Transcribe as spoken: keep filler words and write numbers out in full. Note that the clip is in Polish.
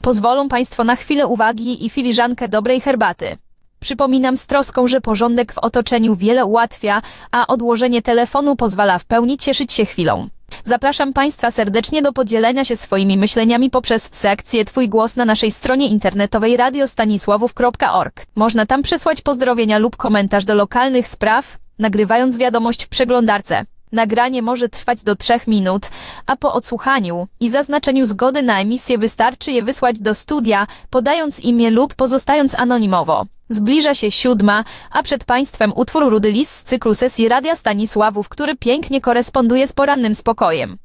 Pozwolą Państwo na chwilę uwagi i filiżankę dobrej herbaty. Przypominam z troską, że porządek w otoczeniu wiele ułatwia, a odłożenie telefonu pozwala w pełni cieszyć się chwilą. Zapraszam Państwa serdecznie do podzielenia się swoimi myśleniami poprzez sekcję Twój głos na naszej stronie internetowej radio stanisławów kropka org. Można tam przesłać pozdrowienia lub komentarz do lokalnych spraw, nagrywając wiadomość w przeglądarce. Nagranie może trwać do trzech minut, a po odsłuchaniu i zaznaczeniu zgody na emisję wystarczy je wysłać do studia, podając imię lub pozostając anonimowo. Zbliża się siódma, a przed Państwem utwór Rudy Lis z cyklu sesji Radia Stanisławów, który pięknie koresponduje z porannym spokojem.